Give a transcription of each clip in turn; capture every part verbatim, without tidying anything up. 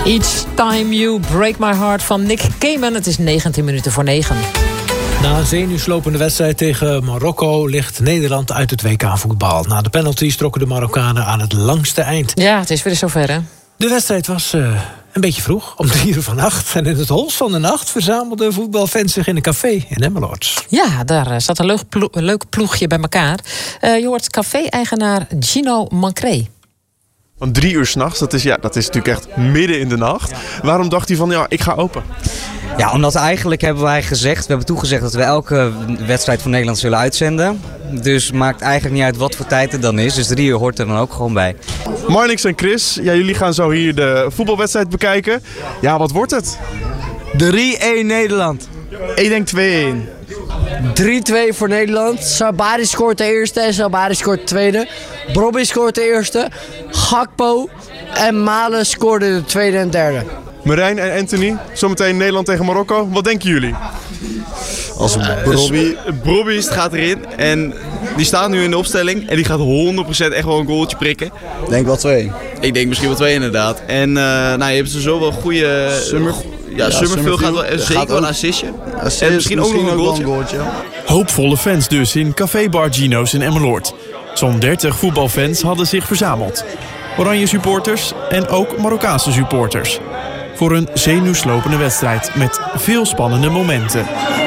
Each Time You Break My Heart van Nick Cayman. Het is negentien minuten voor negen. Na een zenuwslopende wedstrijd tegen Marokko ligt Nederland uit het W K-voetbal. Na de penalties trokken de Marokkanen aan het langste eind. Ja, het is weer zover, hè? De wedstrijd was uh, een beetje vroeg, om drie uur vannacht. En in het hols van de nacht verzamelden voetbalfans zich in een café in Emmeloord. Ja, daar uh, zat een leuk, plo- een leuk ploegje bij elkaar. Uh, je hoort café-eigenaar Gino Mancré. Van drie uur 's nachts, dat is, ja, dat is natuurlijk echt midden in de nacht. Waarom dacht hij van, ja, ik ga open? Ja, omdat eigenlijk hebben wij gezegd, we hebben toegezegd dat we elke wedstrijd van Nederland zullen uitzenden. Dus maakt eigenlijk niet uit wat voor tijd het dan is. Dus drie uur hoort er dan ook gewoon bij. Marnix en Chris, ja, jullie gaan zo hier de voetbalwedstrijd bekijken. Ja, wat wordt het? drie-één Nederland. Ik denk twee-één. drie-twee voor Nederland. Sabari scoort de eerste en Sabari scoort de tweede. Brobby scoort de eerste. Gakpo en Malen scoorden de tweede en derde. Marijn en Anthony, zometeen Nederland tegen Marokko. Wat denken jullie? Als Brobby, Brobby gaat erin en die staat nu in de opstelling en die gaat honderd procent echt wel een goaltje prikken. Ik denk wel twee. Ik denk misschien wel twee inderdaad. En uh, nou, je hebt zo wel goede... Summer, ja, ja, Summerfield gaat wel uh, zeker gaat wel een assistje. Assist, en misschien, misschien ook nog een goaltje. Een goaltje. Hoopvolle fans dus in Café Bar Gino's in Emmeloord. Zo'n dertig voetbalfans hadden zich verzameld. Oranje supporters en ook Marokkaanse supporters. Voor een zenuwslopende wedstrijd met veel spannende momenten.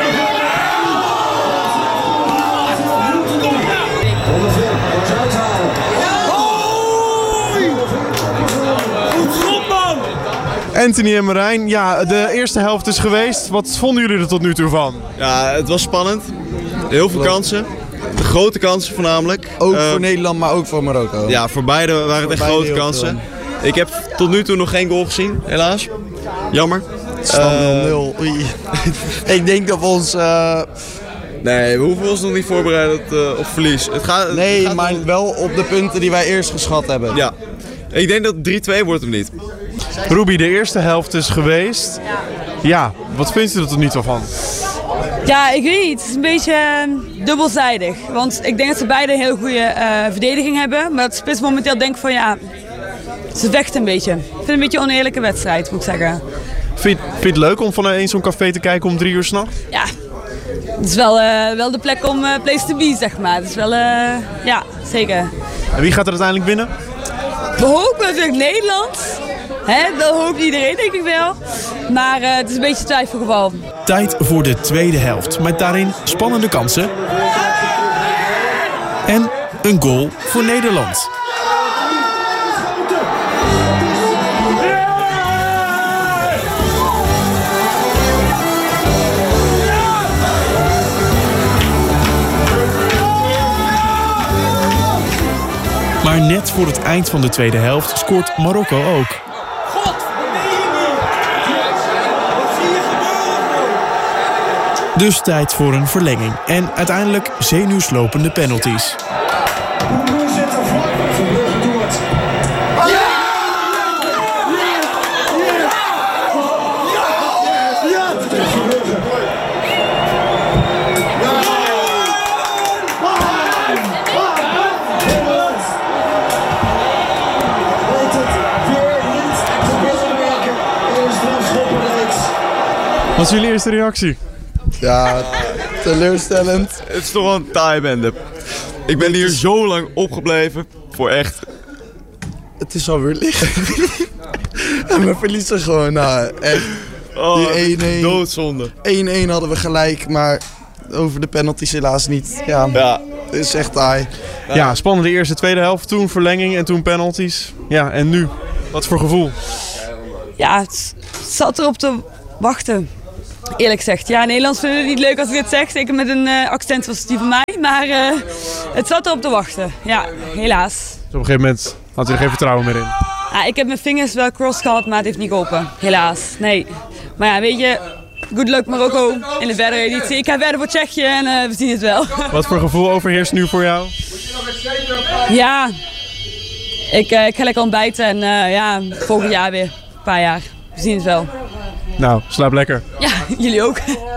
Anthony en Marijn, ja, de eerste helft is geweest. Wat vonden jullie er tot nu toe van? Ja, het was spannend. Heel veel kansen. De grote kansen voornamelijk. Ook uh, voor Nederland, maar ook voor Marokko. Ja, voor beide waren het echt grote kansen. Ik heb tot nu toe nog geen goal gezien, helaas. Jammer. Stand nul nul. Uh, ik denk dat we ons... Uh... Nee, we hoeven ons nog niet voorbereiden uh, op verlies. Het gaat, nee, het gaat maar om... wel op de punten die wij eerst geschat hebben. Ja. Ik denk dat drie-twee wordt hem niet. Ruby, de eerste helft is geweest. Ja, wat vindt u er tot nu toe van? Ja, ik weet niet. Het is een beetje uh, dubbelzijdig. Want ik denk dat ze beide een heel goede uh, verdediging hebben. Maar dat Spits momenteel denkt van ja, ze vechten een beetje. Ik vind het een beetje een oneerlijke wedstrijd, moet ik zeggen. Vind, vind je het leuk om van een zo'n café te kijken om drie uur 's nachts? Ja, het is wel, uh, wel de plek om uh, place to be, zeg maar. Het is wel, uh, ja, zeker. En wie gaat er uiteindelijk winnen? We hopen natuurlijk Nederland. Hè, dat hoopt iedereen, denk ik wel. Maar uh, het is een beetje twijfelgeval. Tijd voor de tweede helft, met daarin spannende kansen. En een goal voor Nederland. Maar net voor het eind van de tweede helft scoort Marokko ook. Dus tijd voor een verlenging en uiteindelijk zenuwslopende penalties. Wat is jullie eerste reactie? Ja, teleurstellend. Het is toch wel een taaie bende. Ik ben hier zo lang opgebleven voor echt. Het is alweer liggen. En we verliezen gewoon. Nou, echt. Oh, die één-één. Doodzonde. één-één hadden we gelijk, maar over de penalties helaas niet. Ja, ja. Het is echt taai. Ja, ja, spannende eerste, tweede helft. Toen verlenging en toen penalties. Ja, en nu? Wat voor gevoel? Ja, het zat erop te wachten. Eerlijk gezegd. Ja, Nederlands vinden het niet leuk als ik dit zeg. Zeker met een uh, accent zoals die van mij. Maar uh, het zat erop te wachten. Ja, helaas. Dus op een gegeven moment had hij er geen vertrouwen meer in. Ja, ik heb mijn vingers wel cross gehad, maar het heeft niet geholpen. Helaas. Nee. Maar ja, weet je... Good luck Marokko in de verdere editie. Ik ga verder voor Tsjechië en uh, we zien het wel. Wat voor gevoel overheerst nu voor jou? Ja, ik, uh, ik ga lekker ontbijten en uh, ja, volgend jaar weer. Een paar jaar. We zien het wel. Nou, slaap lekker. Ja, jullie ook.